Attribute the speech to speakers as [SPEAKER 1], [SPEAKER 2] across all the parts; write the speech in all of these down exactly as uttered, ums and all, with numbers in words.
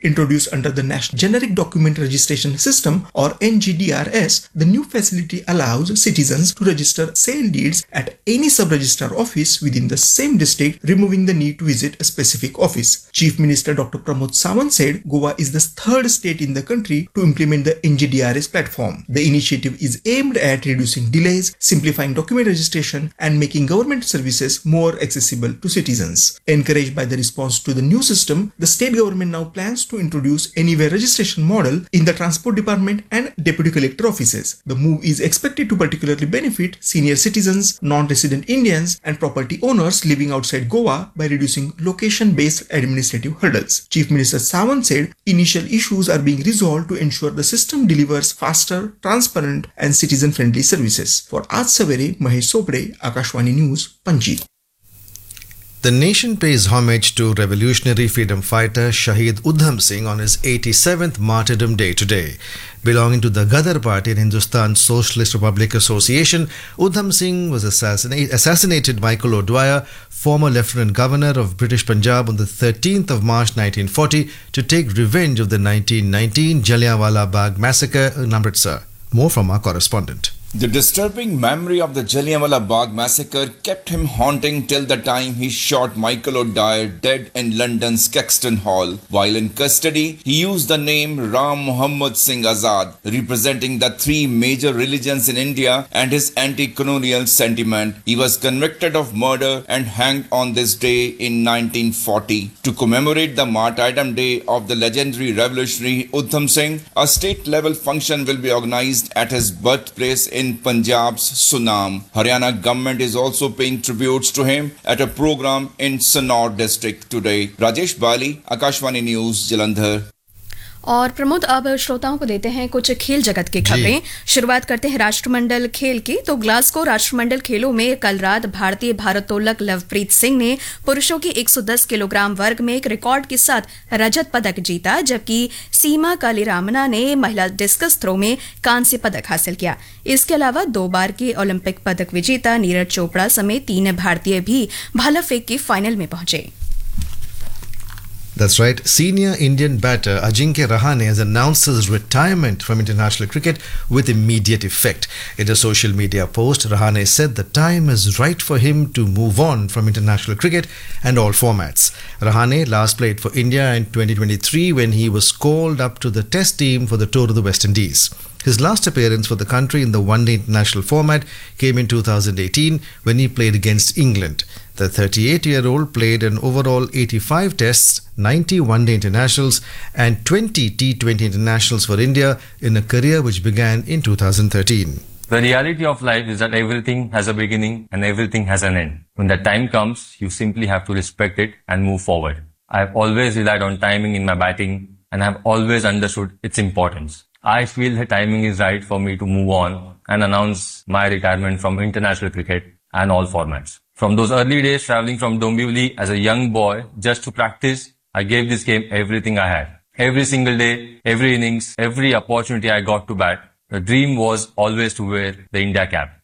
[SPEAKER 1] Introduced under the National Generic Document Registration System or N G D R S, the new facility allows citizens to register sale deeds at any sub-registrar office within the same district, removing the need to visit a specific office. Chief Minister Doctor Pramod Sawant said Goa is the third state in the country to implement the N G D R S platform. The initiative is aimed at reducing delays, simplifying document registration, and making government services more accessible to citizens. Encouraged by the response to the new system, the state government now plans to introduce Anywhere registration model in the Transport Department and Deputy Collector offices. The move is expected to particularly benefit senior citizens, non-resident Indians, and property owners living outside Goa by reducing location-based administrative hurdles. Chief Minister Sawant said initial issues are being resolved to ensure the system delivers faster, transparent, and citizen-friendly services. For Aaj Savere, Mahesh Sobre, Akashwani News, Panji.
[SPEAKER 2] The nation pays homage to revolutionary freedom fighter Shahid Udham Singh on his eighty-seventh Martyrdom Day today. Belonging to the Ghadar party in Hindustan Socialist Republic Association, Udham Singh was assassinate, assassinated by Michael O'Dwyer, former Lieutenant Governor of British Punjab, on the thirteenth of March nineteen forty to take revenge of the nineteen nineteen Jallianwala Bagh massacre in Amritsar. More from our correspondent.
[SPEAKER 3] The disturbing memory of the Jallianwala Bagh massacre kept him haunting till the time he shot Michael O'Dwyer dead in London's Caxton Hall. While in custody, he used the name Ram Muhammad Singh Azad, representing the three major religions in India and his anti-colonial sentiment. He was convicted of murder and hanged on this day in nineteen forty. To commemorate the Martyrdom Day of the legendary revolutionary Udham Singh, a state-level function will be organized at his birthplace in in Punjab's Sunam. Haryana government is also paying tributes to him at a program in Sanaur district today. Rajesh Bali, Akashwani News, Jalandhar.
[SPEAKER 4] और प्रमोद, अब श्रोताओं को देते हैं कुछ खेल जगत की खबरें। शुरुआत करते हैं राष्ट्रमंडल खेल की। तो ग्लासगो राष्ट्रमंडल खेलों में कल रात भारतीय भारोत्तोलक लवप्रीत सिंह ने पुरुषों की एक सौ दस किलोग्राम वर्ग में एक रिकॉर्ड के साथ रजत पदक जीता, जबकि सीमा कालीरामना ने महिला डिस्कस थ्रो में कांस्य पदक हासिल किया। इसके अलावा दो बार के ओलंपिक पदक विजेता नीरज चोपड़ा समेत तीन भारतीय भी भाला फेंक की फाइनल में पहुंचे।
[SPEAKER 2] That's right. Senior Indian batter Ajinkya Rahane has announced his retirement from international cricket with immediate effect. In a social media post, Rahane said the time is right for him to move on from international cricket and all formats. Rahane last played for India in twenty twenty-three when he was called up to the Test team for the tour of the West Indies. His last appearance for the country in the one-day international format came in two thousand eighteen when he played against England. The thirty-eight-year-old played an overall eighty-five tests, ninety one-day internationals and twenty T twenty internationals for India in a career which began in two thousand thirteen.
[SPEAKER 5] The reality of life is that everything has a beginning and everything has an end. When that time comes, you simply have to respect it and move forward. I have always relied on timing in my batting and have always understood its importance. I feel the timing is right for me to move on and announce my retirement from international cricket and all formats. From those early days traveling from Dombivli as a young boy just to practice, I gave this game everything I had. Every single day, every innings, every opportunity I got to bat, the dream was always to wear the India cap.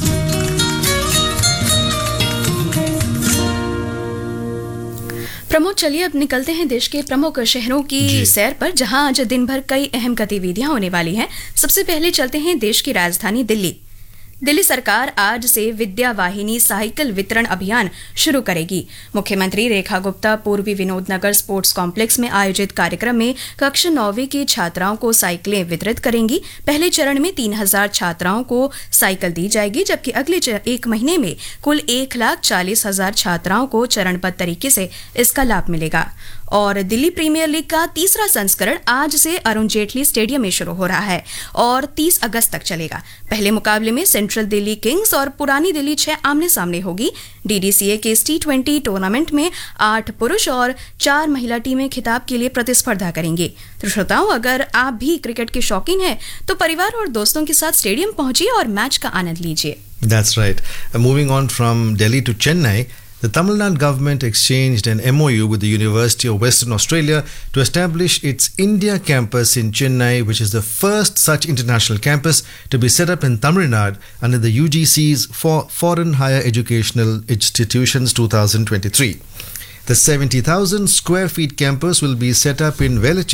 [SPEAKER 4] Pramod, चलिए अब निकलते हैं देश के प्रमुख शहरों की सैर पर, जहां आज दिन भर कई अहम गतिविधियां होने वाली हैं। सबसे पहले चलते हैं देश की राजधानी दिल्ली। दिल्ली सरकार आज से विद्या वाहिनी साइकिल वितरण अभियान शुरू करेगी। मुख्यमंत्री रेखा गुप्ता पूर्वी विनोद नगर स्पोर्ट्स कॉम्प्लेक्स में आयोजित कार्यक्रम में कक्षा नौवीं की छात्राओं को साइकिलें वितरित करेंगी। पहले चरण में तीन हजार छात्राओं को साइकिल दी जाएगी, जबकि अगले एक महीने में कुल एक लाख चालीस हजार छात्राओं को चरणबद्ध तरीके से इसका लाभ मिलेगा। और दिल्ली प्रीमियर लीग का तीसरा संस्करण आज से अरुण जेटली स्टेडियम में शुरू हो रहा है और तीस अगस्त तक चलेगा। पहले मुकाबले में सेंट्रल दिल्ली किंग्स और पुरानी दिल्ली छह आमने सामने होगी। डीडीसीए के इस टी ट्वेंटी टूर्नामेंट में आठ पुरुष और चार महिला टीमें खिताब के लिए प्रतिस्पर्धा करेंगी। तो श्रोताओं, अगर आप भी क्रिकेट के शौकीन हैं तो परिवार और दोस्तों के साथ स्टेडियम पहुंचिए और मैच का आनंद लीजिए।
[SPEAKER 2] That's right. Uh, moving on from Delhi to Chennai, the Tamil Nadu government exchanged an M O U with the University of Western Australia to establish its India campus in Chennai, which is the first such international campus to be set up in Tamil Nadu under the U G C's for Foreign Higher Educational Institutions two thousand twenty-three. The seventy thousand square feet campus will be set up in Velachery